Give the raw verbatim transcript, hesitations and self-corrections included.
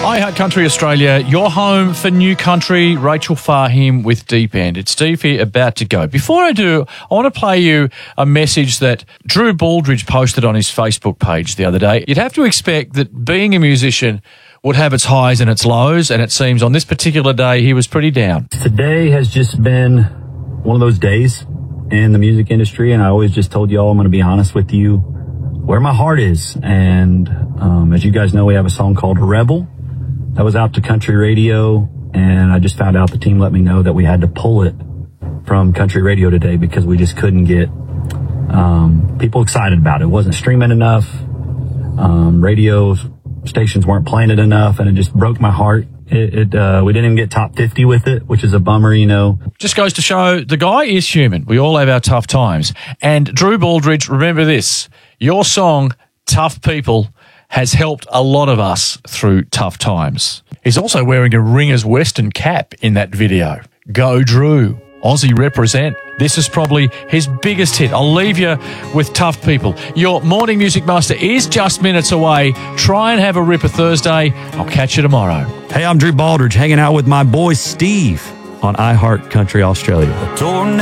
iHeart Country Australia, your home for new country. Rachel Fahim with Deep End. It's Steve here, about to go. Before I do, I want to play you a message that Drew Baldridge posted on his Facebook page the other day. You'd have to expect that being a musician would have its highs and its lows, and it seems on this particular day he was pretty down. Today has just been one of those days in the music industry, and I always just told y'all I'm going to be honest with you where my heart is. And um, as you guys know, we have a song called Rebel that was out to country radio, and I just found out the team let me know that we had to pull it from country radio today because we just couldn't get um, people excited about it. It wasn't streaming enough. Um, radio stations weren't playing it enough, and it just broke my heart. It, it uh, we didn't even get top fifty with it, which is a bummer, you know. Just goes to show the guy is human. We all have our tough times. And Drew Baldridge, remember this, your song, Tough People, has helped a lot of us through tough times. He's also wearing a Ringers Western cap in that video. Go Drew. Aussie represent. This is probably his biggest hit. I'll leave you with Tough People. Your morning music master is just minutes away. Try and have a ripper Thursday. I'll catch you tomorrow. Hey, I'm Drew Baldridge, hanging out with my boy Steve on iHeart Country Australia.